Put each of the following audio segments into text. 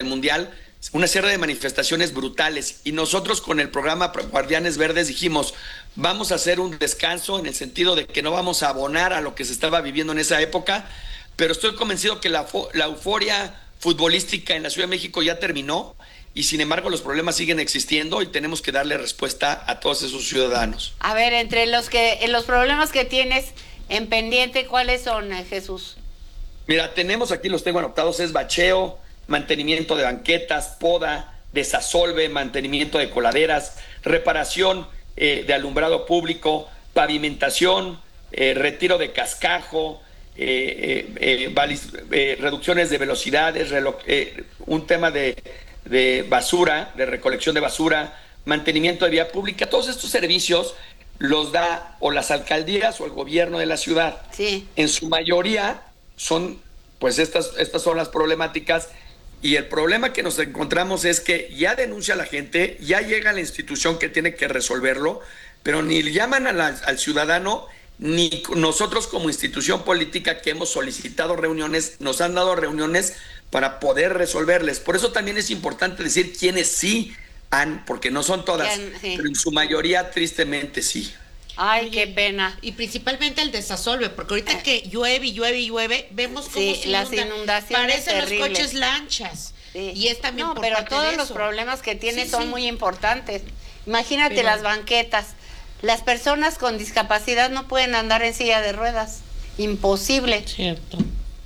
Mundial, una serie de manifestaciones brutales, y nosotros con el programa Guardianes Verdes dijimos, vamos a hacer un descanso en el sentido de que no vamos a abonar a lo que se estaba viviendo en esa época, pero estoy convencido que la euforia futbolística en la Ciudad de México ya terminó, y sin embargo los problemas siguen existiendo y tenemos que darle respuesta a todos esos ciudadanos. A ver, entre los problemas que tienes en pendiente, ¿cuáles son, Jesús? Mira, tenemos aquí, los tengo anotados, es bacheo, mantenimiento de banquetas, poda, desasolve, mantenimiento de coladeras, reparación de alumbrado público, pavimentación, retiro de cascajo, reducciones de velocidades, un tema de basura, de recolección de basura, mantenimiento de vía pública. Todos estos servicios los da o las alcaldías o el gobierno de la ciudad. Sí. En su mayoría son, pues estas son las problemáticas, y el problema que nos encontramos es que ya denuncia la gente, ya llega a la institución que tiene que resolverlo, pero ni llaman al ciudadano, ni nosotros como institución política que hemos solicitado reuniones, nos han dado reuniones para poder resolverles. Por eso también es importante decir quiénes sí han, porque no son todas, sí, pero en su mayoría tristemente sí. Ay, qué pena. Y principalmente el desasolve, porque ahorita que llueve y llueve y llueve, vemos cómo se las inundaciones parecen terribles. Los coches lanchas. Sí. Y es también por pero parte todos de los eso. Problemas que tiene son muy importantes. Imagínate las banquetas. Las personas con discapacidad no pueden andar en silla de ruedas. Imposible. Cierto.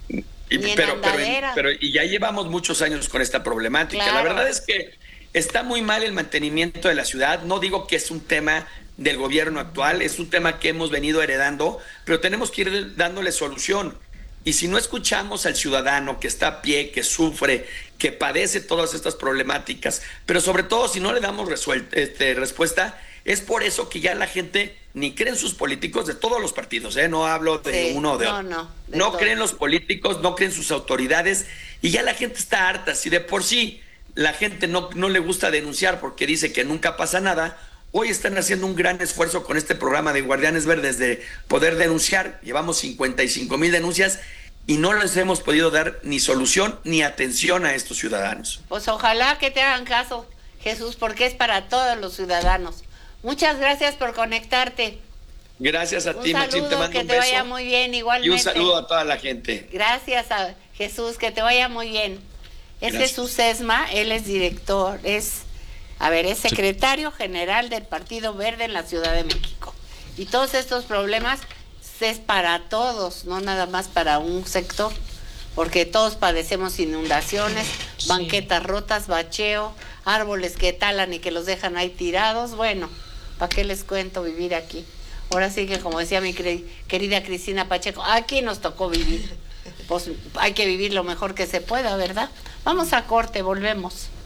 Pero ya llevamos muchos años con esta problemática. Claro. La verdad es que está muy mal el mantenimiento de la ciudad. No digo que es un tema del gobierno actual, es un tema que hemos venido heredando, pero tenemos que ir dándole solución. Y si no escuchamos al ciudadano que está a pie, que sufre, que padece todas estas problemáticas, pero sobre todo si no le damos respuesta, es por eso que ya la gente ni cree en sus políticos de todos los partidos, no hablo de uno o de otro. No creen los políticos, no creen sus autoridades, y ya la gente está harta. Si de por sí la gente no le gusta denunciar porque dice que nunca pasa nada, hoy están haciendo un gran esfuerzo con este programa de Guardianes Verdes de poder denunciar. Llevamos 55,000 denuncias y no les hemos podido dar ni solución ni atención a estos ciudadanos. Pues ojalá que te hagan caso, Jesús, porque es para todos los ciudadanos. Muchas gracias por conectarte. Gracias a ti, Maxim, te mando un beso. Que te vaya muy bien, igualmente. Y un saludo a toda la gente. Gracias a Jesús, que te vaya muy bien. Es Jesús Sesma, él es director, es secretario general del Partido Verde en la Ciudad de México. Y todos estos problemas es para todos, no nada más para un sector, porque todos padecemos inundaciones, banquetas rotas, bacheo, árboles que talan y que los dejan ahí tirados. Bueno, ¿para qué les cuento vivir aquí? Ahora sí que, como decía mi querida Cristina Pacheco, aquí nos tocó vivir. Pues hay que vivir lo mejor que se pueda, ¿verdad? Vamos a corte, volvemos.